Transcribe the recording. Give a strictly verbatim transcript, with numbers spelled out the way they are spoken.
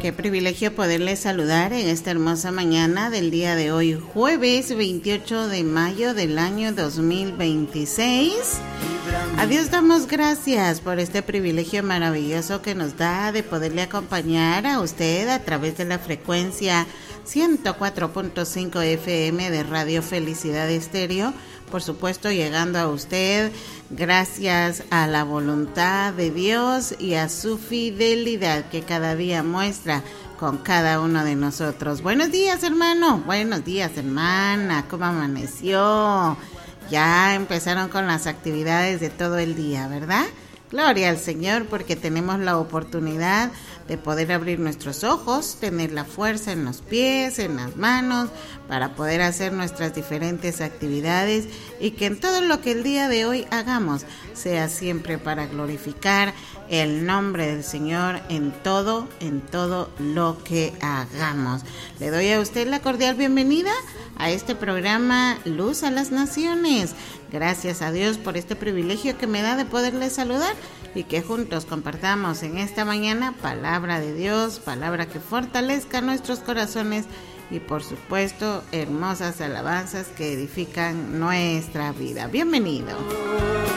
Qué privilegio poderles saludar en esta hermosa mañana del día de hoy, jueves veintiocho de mayo del año dos mil veintiséis. A Dios damos gracias por este privilegio maravilloso que nos da de poderle acompañar a usted a través de la frecuencia ciento cuatro punto cinco F M de Radio Felicidad Estéreo. Por supuesto, llegando a usted gracias a la voluntad de Dios y a su fidelidad que cada día muestra con cada uno de nosotros. Buenos días, hermano. Buenos días, hermana. ¿Cómo amaneció? Ya empezaron con las actividades de todo el día, ¿verdad? Gloria al Señor, porque tenemos la oportunidad de poder abrir nuestros ojos, tener la fuerza en los pies, en las manos, para poder hacer nuestras diferentes actividades y que en todo lo que el día de hoy hagamos sea siempre para glorificar el nombre del Señor en todo, en todo lo que hagamos. Le doy a usted la cordial bienvenida a este programa Luz a las Naciones. Gracias a Dios por este privilegio que me da de poderles saludar y que juntos compartamos en esta mañana palabra de Dios, palabra que fortalezca nuestros corazones y por supuesto hermosas alabanzas que edifican nuestra vida. Bienvenido.